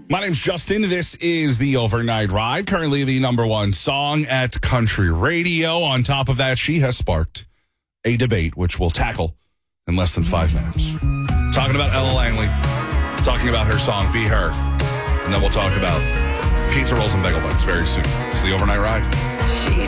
My name's Justin. This is the Overnight Ride, currently the number one song at country radio. On top of that, she has sparked a debate, which we'll tackle in less than 5 minutes. Talking about Ella Langley, talking about her song, Be Her. And then we'll talk about pizza rolls and bagel bites very soon. It's the Overnight Ride.